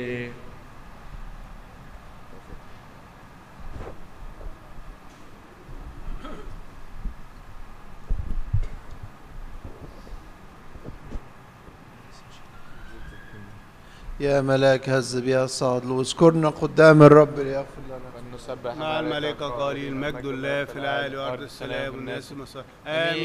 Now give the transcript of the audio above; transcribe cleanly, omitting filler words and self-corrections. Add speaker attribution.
Speaker 1: يا ملاك هذب يا صاد واذكرنا قدام الرب ليغفر لنا.
Speaker 2: مع الملائكة قائلين مجد الله في العالي وأرض السلام والناس المصالح. آمين.